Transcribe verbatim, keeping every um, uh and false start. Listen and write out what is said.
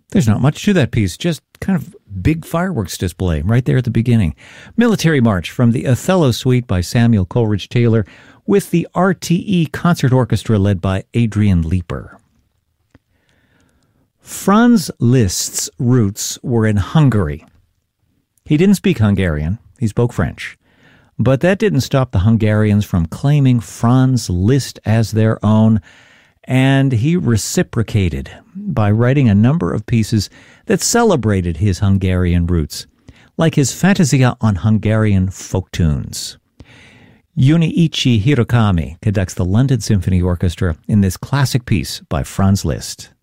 There's not much to that piece, just kind of big fireworks display right there at the beginning. Military March from the Othello Suite by Samuel Coleridge Taylor with the R T E Concert Orchestra led by Adrian Leeper. Franz Liszt's roots were in Hungary. He didn't speak Hungarian, he spoke French. But that didn't stop the Hungarians from claiming Franz Liszt as their own, and he reciprocated by writing a number of pieces that celebrated his Hungarian roots, like his Fantasia on Hungarian folk tunes. Junichi Hirokami conducts the London Symphony Orchestra in this classic piece by Franz Liszt.